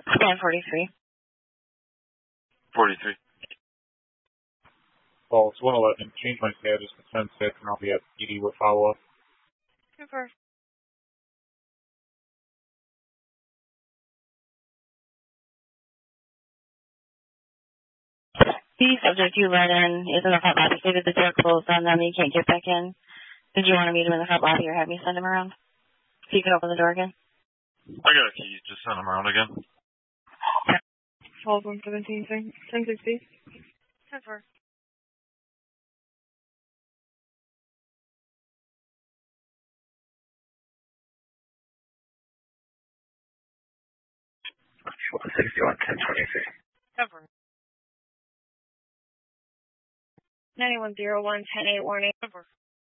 Span 43. 43. False 111. Change my status to 10-6, and I'll be at PD with follow-up. Super. The subject you let in is in the front lobby. So did the door closed on them? You can't get back in. Did you want to meet him in the front lobby or have me send him around? So you can open the door again? I got a key. Just send him around again. 12117, 1060. 10-4. What 61, 1026. 10-4. 9101, 10-8 warning. 10-4.